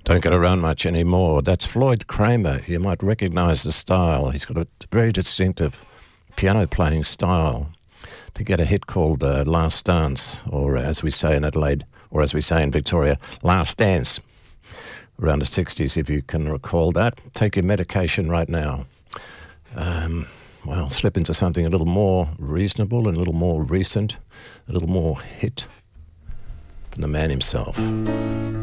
Don't get around much anymore. That's Floyd Kramer. You might recognise the style. He's got a very distinctive piano playing style. To get a hit called Last Dance, or as we say in Adelaide, or as we say in Victoria, Last Dance. Around the 60s, if you can recall that. Take your medication right now. Well, slip into something a little more reasonable and a little more recent, a little more hit from the man himself.